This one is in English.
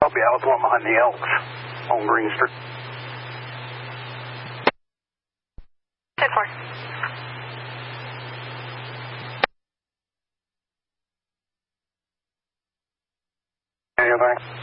Copy, I was one behind the Elks on Green Street. 10-4. Anything?